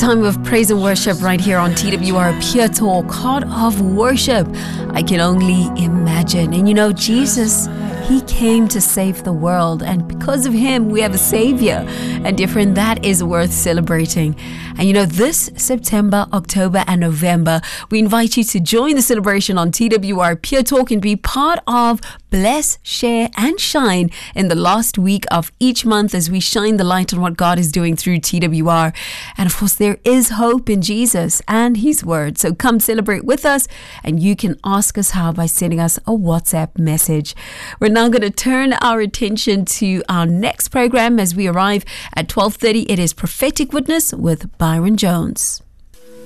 time of praise and worship right here on TWR Pure Talk, Heart of Worship. I can only imagine. And you know, Jesus, He came to save the world, and because of Him, we have a Savior. And different, that is worth celebrating. And you know, this September, October, and November, we invite you to join the celebration on TWR Pure Talk and be part of Bless, Share, and Shine in the last week of each month as we shine the light on what God is doing through TWR. And of course, there is hope in Jesus and His Word. So come celebrate with us, and you can ask us how by sending us a WhatsApp message. We're now going to turn our attention to our next program as we arrive at 12:30. It is Prophetic Witness with Byron Jones.